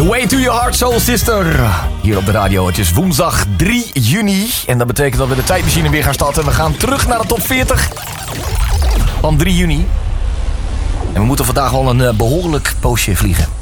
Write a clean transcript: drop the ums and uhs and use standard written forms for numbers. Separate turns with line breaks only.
Way to your heart, soul sister. Hier op de radio. Het is woensdag 3 juni. En dat betekent dat we de tijdmachine weer gaan starten. We gaan terug naar de top 40 van 3 juni. En we moeten vandaag al een behoorlijk poosje vliegen.